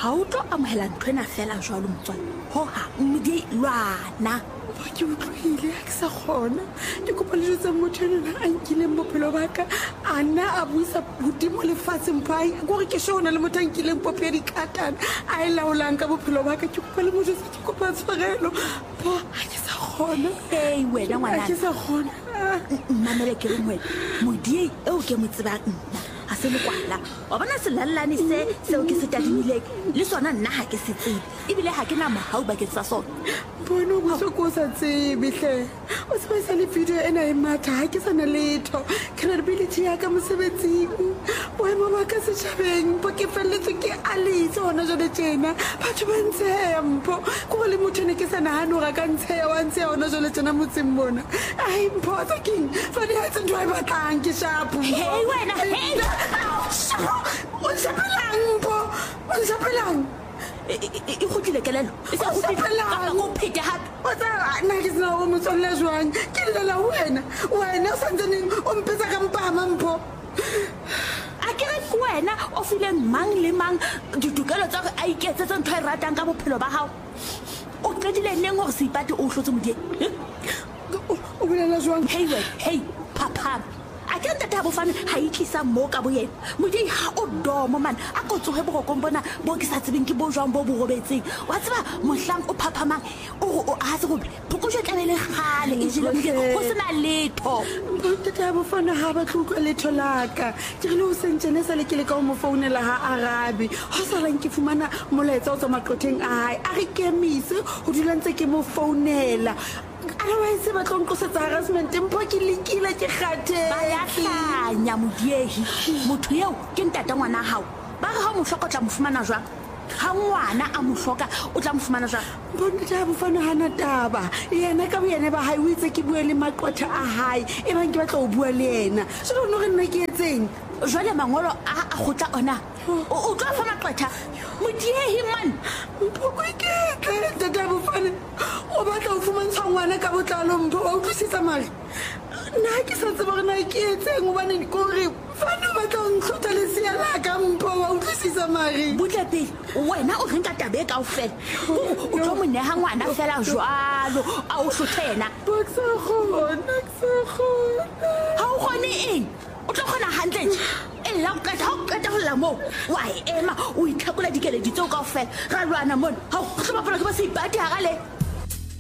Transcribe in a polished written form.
ha o tlo amohela ntho ena fela jwalo motswalle hohang mmidi lwana ke utlwile a ke sa kgona ke kopa le jwetsa motho enana a nkileng bophelo ba ka a nna a buisa hodimo lefatsheng pai kore ke shona le motho a nkileng popo ya dikatana a e laolang ka bophelo ba ka ke kopa le motho ke kopa tshwarelo bo a ke sa kgona wena ngwana a ke sa kgona mamele ke re ngwena modi eo ke mo tsebang nna a se le kwala wa bona selallane seo ke se tadimileng le sona nna ha ke se tsebe ebile ha ke na mohau bakeng sa sona bona o bosoko o sa tsebe hle o se ba sa le video ena e matha ha ke sana letho credibility ya ka mosebetsing boemo ba ka setjhabeng bo ke felletswe ke Alice hona jwale tjena batho ba ntsheya mpho kore le motho ne ke sa nahane hore ka ntsheya wa ntsheya hona jwale tjena motseng bona ai mpho tsa keng fa di ha tse ntho e batlang ke shapo wena o nsapelang mpho o nsapelang e khutlile kelelo e sa khutlile ka go phete hape o tsa nna ke sena o motswalle jwang ke lela wena o santsaneng o mpetsa ka mpama mpho a ke re wena o fileng mang le mang ditokelo tsa gore a iketsetse ntho e ratang ka bophelo ba hao o qedile neng gore seipate o hlotse modie o bolela jwang hey papa a ke ntata bofane ha itlisa mo ka boyena modi ha o domo man a go tsoge bogokong bona bo ke sa tsebeng ke bo jwang bo borobetseng wa tseba mohlang o phaphamang o a se go phokotse tlabele gale e jile modi go sena letho ntata bofane ha ba tlukwa letho laka ke re le o sentsene sa le ke le ka mo founela ha Arabi ho sa reng ke fumana molaetsa o tswa maqotheng a hae a re kemise ho dula ntse ke mo founela otherwise ba tlo nqosetsa harassment mpho ke lekile ke kgathe ba ya hlanya modiehi motho eo ke ntata ngwana hao ba re ha mo hloka tla mo fumana jwang ha ngwana a mo hloka o tla mo fumana jwang bona taba fana hana taba yena ka boyene ba hae o itse ke bue le maqotha a hae e bang ke batla o bua le yena se lo no re nna ke etseng jwale mangolo a khotla ona o tla fa maqotha modiehi man mpoko ke tata bofana o batla o fumantshwa ngwana ka botlalo mpho o utlwisisa mare nna ke sa tseba gore na ke etseng gobane kore fane o batla o ntlhotha lesea laka mpho wa utlwisisa mare butle pele wena o reng ka tabe ka ofela o tlo mo neha ngwana fela jwalo a o hlothena ke sa kgona ha o kgone eng o tlo kgona hantle ela o qeta ho la moo wa ema o itlhakola dikeledi tseo ka ofela ra lwana mona ha o tlo bapala ke ba se ipati ha gale